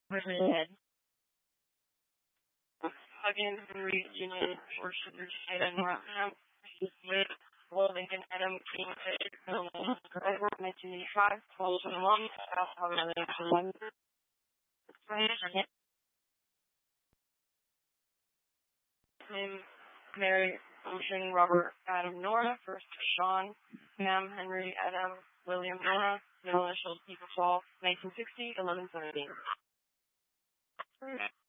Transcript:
Head. Huggins, Regina, George Sugarside, and Rottenham. Smith, Lincoln, Adam, King, Grover, 1985, 1221, South Carolina, Mary, Ocean, Robert, Adam, Nora, first Sean, Pam, Henry, Adam, William, Nora, no initials, People Fall, 1960, 1117.